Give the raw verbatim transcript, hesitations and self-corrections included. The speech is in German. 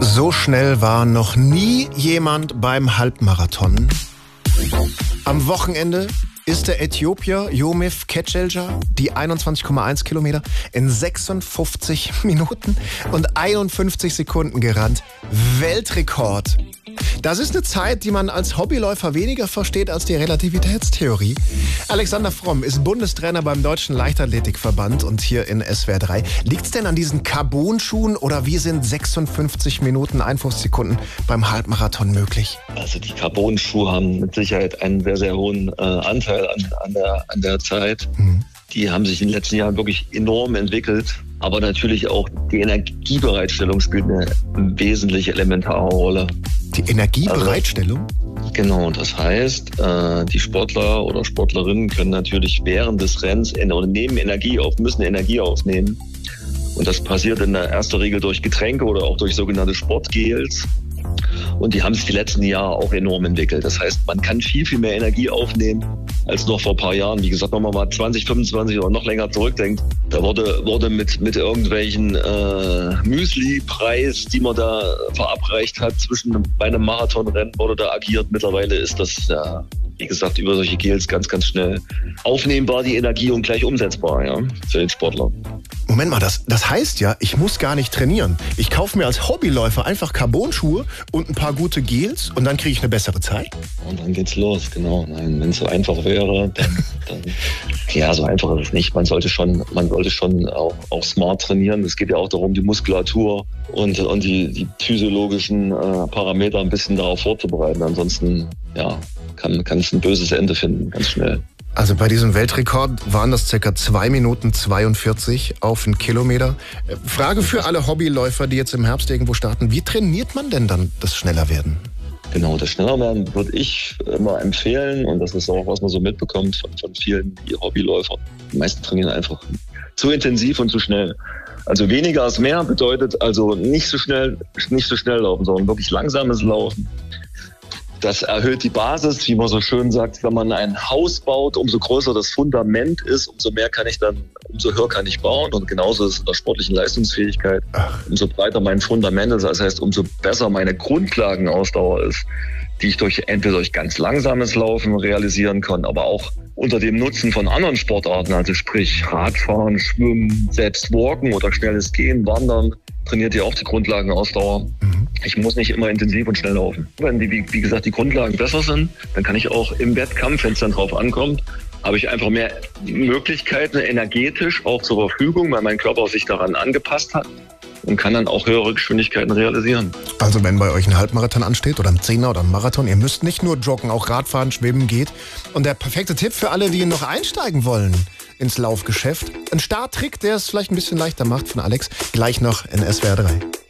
So schnell war noch nie jemand beim Halbmarathon. Am Wochenende ist der Äthiopier Yomif Kecelja die einundzwanzig Komma eins Kilometer in sechsundfünfzig Minuten und einundfünfzig Sekunden gerannt. Weltrekord. Das ist eine Zeit, die man als Hobbyläufer weniger versteht als die Relativitätstheorie. Alexander Fromm ist Bundestrainer beim Deutschen Leichtathletikverband und hier in S W R drei. Liegt's denn an diesen Carbon-Schuhen oder wie sind sechsundfünfzig Minuten einundfünfzig Sekunden beim Halbmarathon möglich? Also die Carbon-Schuhe haben mit Sicherheit einen sehr, sehr hohen äh, Anteil an, an, der, an der Zeit. Mhm. Die haben sich in den letzten Jahren wirklich enorm entwickelt. Aber natürlich auch die Energiebereitstellung spielt eine wesentliche elementare Rolle. Die Energiebereitstellung? Also, genau, das heißt, äh, die Sportler oder Sportlerinnen können natürlich während des Rennens oder nehmen Energie auf, müssen Energie aufnehmen. Und das passiert in der erster Regel durch Getränke oder auch durch sogenannte Sportgels. Und die haben sich die letzten Jahre auch enorm entwickelt. Das heißt, man kann viel, viel mehr Energie aufnehmen als noch vor ein paar Jahren. Wie gesagt, wenn man mal zwanzig, fünfundzwanzig oder noch länger zurückdenkt, da wurde, wurde mit, mit irgendwelchen äh, Müsli-Preis, die man da verabreicht hat, zwischen bei einem Marathonrennen wurde da agiert. Mittlerweile ist das, ja, wie gesagt, über solche Gels ganz, ganz schnell aufnehmbar, die Energie, und gleich umsetzbar, ja, für den Sportler. Moment mal, das, das heißt ja, ich muss gar nicht trainieren. Ich kaufe mir als Hobbyläufer einfach Carbon-Schuhe und ein paar gute Gels und dann kriege ich eine bessere Zeit? Und dann geht's los, genau. Nein, wenn es so einfach wäre, dann, dann ja, so einfach ist es nicht. Man sollte schon, man sollte schon auch, auch smart trainieren. Es geht ja auch darum, die Muskulatur und, und die, die physiologischen äh, Parameter ein bisschen darauf vorzubereiten. Ansonsten, ja, kann, kann es ein böses Ende finden, ganz schnell. Also bei diesem Weltrekord waren das ca. zwei Minuten zweiundvierzig auf einen Kilometer. Frage für alle Hobbyläufer, die jetzt im Herbst irgendwo starten. Wie trainiert man denn dann das Schnellerwerden? Genau, das Schnellerwerden würde ich immer empfehlen. Und das ist auch, was man so mitbekommt von, von vielen Hobbyläufern. Die meisten trainieren einfach zu intensiv und zu schnell. Also weniger ist mehr bedeutet also nicht so schnell, nicht so schnell laufen, sondern wirklich langsames Laufen. Das erhöht die Basis, wie man so schön sagt, wenn man ein Haus baut, umso größer das Fundament ist, umso mehr kann ich dann, umso höher kann ich bauen. Und genauso ist es in der sportlichen Leistungsfähigkeit. Umso breiter mein Fundament ist, das heißt, umso besser meine Grundlagenausdauer ist, die ich durch entweder durch ganz langsames Laufen realisieren kann, aber auch unter dem Nutzen von anderen Sportarten, also sprich Radfahren, Schwimmen, selbst Walken oder schnelles Gehen, Wandern, trainiert ja auch die Grundlagenausdauer. Mhm. Ich muss nicht immer intensiv und schnell laufen. Wenn die, wie, wie gesagt, die Grundlagen besser sind, dann kann ich auch im Wettkampf, wenn es dann drauf ankommt, habe ich einfach mehr Möglichkeiten energetisch auch zur Verfügung, weil mein Körper sich daran angepasst hat und kann dann auch höhere Geschwindigkeiten realisieren. Also wenn bei euch ein Halbmarathon ansteht oder ein Zehner oder ein Marathon, ihr müsst nicht nur joggen, auch Radfahren, Schwimmen geht. Und der perfekte Tipp für alle, die noch einsteigen wollen ins Laufgeschäft, ein Starttrick, der es vielleicht ein bisschen leichter macht von Alex, gleich noch in S W R drei.